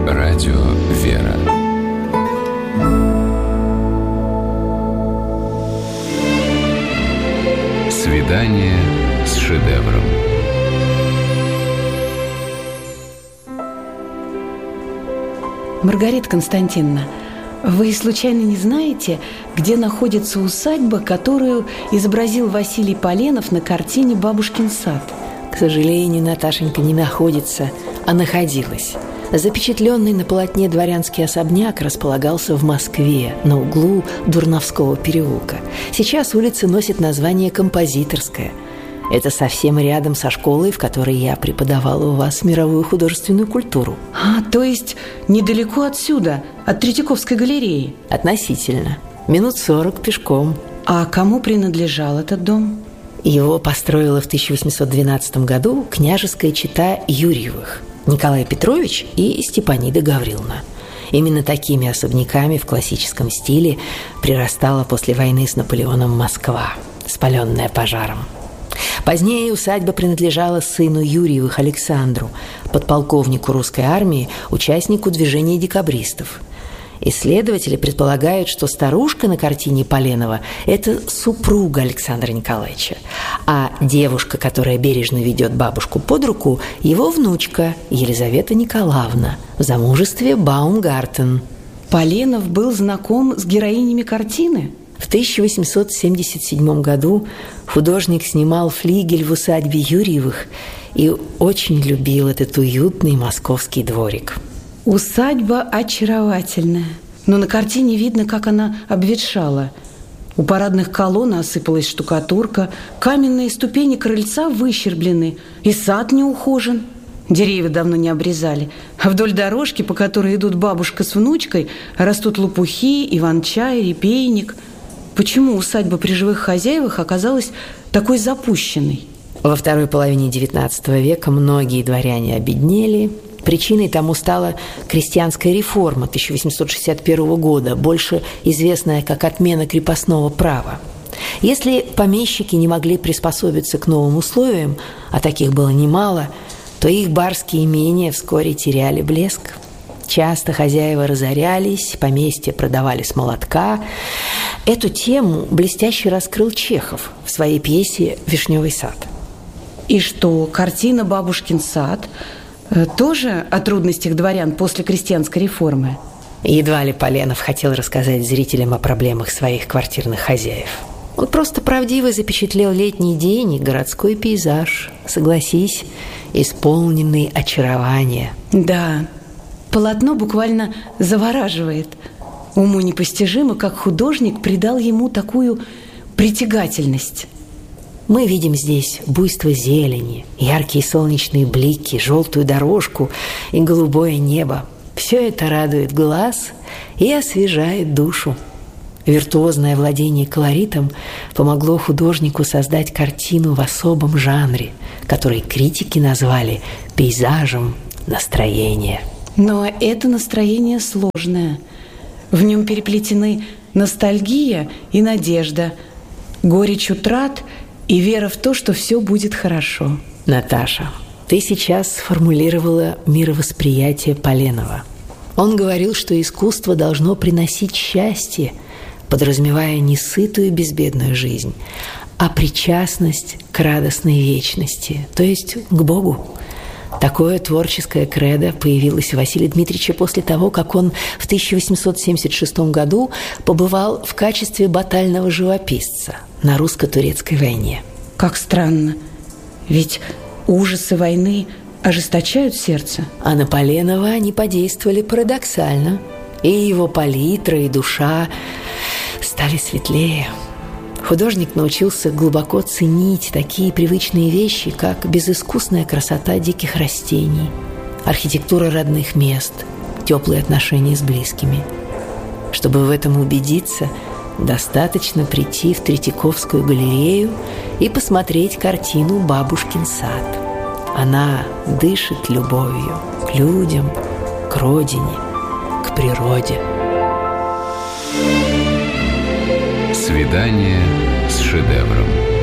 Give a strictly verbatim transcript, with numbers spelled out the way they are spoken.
Радио «Вера». Свидание с шедевром. Маргарита Константиновна, вы случайно не знаете, где находится усадьба, которую изобразил Василий Поленов на картине «Бабушкин сад»? К сожалению, Наташенька, не находится, а находилась. Запечатленный на полотне дворянский особняк располагался в Москве, на углу Дурновского переулка. Сейчас улица носит название Композиторская. Это совсем рядом со школой, в которой я преподавала у вас мировую художественную культуру. А, то есть недалеко отсюда, от Третьяковской галереи? Относительно. Минут сорок пешком. А кому принадлежал этот дом? Его построила в тысяча восемьсот двенадцатом году княжеская чета Юрьевых, Николай Петрович и Степанида Гавриловна. Именно такими особняками в классическом стиле прирастала после войны с Наполеоном Москва, спаленная пожаром. Позднее усадьба принадлежала сыну Юрьевых Александру, подполковнику русской армии, участнику движения декабристов. Исследователи предполагают, что старушка на картине Поленова – это супруга Александра Николаевича, а девушка, которая бережно ведет бабушку под руку, его внучка Елизавета Николаевна, в замужестве Баумгартен. Поленов был знаком с героинями картины? В тысяча восемьсот семьдесят седьмом году художник снимал флигель в усадьбе Юрьевых и очень любил этот уютный московский дворик. Усадьба очаровательная, но на картине видно, как она обветшала. У парадных колонн осыпалась штукатурка, каменные ступени крыльца выщерблены, и сад не ухожен. Деревья давно не обрезали, а вдоль дорожки, по которой идут бабушка с внучкой, растут лопухи, иван-чай, репейник. Почему усадьба при живых хозяевах оказалась такой запущенной? Во второй половине девятнадцатого века многие дворяне обеднели. Причиной тому стала крестьянская реформа тысяча восемьсот шестьдесят первого года, больше известная как отмена крепостного права. Если помещики не могли приспособиться к новым условиям, а таких было немало, то их барские имения вскоре теряли блеск. Часто хозяева разорялись, поместья продавали с молотка. Эту тему блестяще раскрыл Чехов в своей пьесе «Вишневый сад». И что, картина «Бабушкин сад» тоже о трудностях дворян после крестьянской реформы? Едва ли Поленов хотел рассказать зрителям о проблемах своих квартирных хозяев. Он просто правдиво запечатлел летний день и городской пейзаж, согласись, исполненный очарования. Да, полотно буквально завораживает. Уму непостижимо, как художник придал ему такую притягательность. Мы видим здесь буйство зелени, яркие солнечные блики, желтую дорожку и голубое небо. Все это радует глаз и освежает душу. Виртуозное владение колоритом помогло художнику создать картину в особом жанре, который критики назвали пейзажем настроения. Но это настроение сложное. В нем переплетены ностальгия и надежда, горечь утрат и вера в то, что все будет хорошо. Наташа, ты сейчас сформулировала мировосприятие Поленова. Он говорил, что искусство должно приносить счастье, подразумевая не сытую безбедную жизнь, а причастность к радостной вечности, то есть к Богу. Такое творческое кредо появилось у Василия Дмитриевича после того, как он в тысяча восемьсот семьдесят шестом году побывал в качестве батального живописца на русско-турецкой войне. Как странно, ведь ужасы войны ожесточают сердце. А на Поленова они подействовали парадоксально, и его палитра, и душа стали светлее. Художник научился глубоко ценить такие привычные вещи, как безыскусная красота диких растений, архитектура родных мест, теплые отношения с близкими. Чтобы в этом убедиться, достаточно прийти в Третьяковскую галерею и посмотреть картину «Бабушкин сад». Она дышит любовью к людям, к родине, к природе. Свидание с шедевром.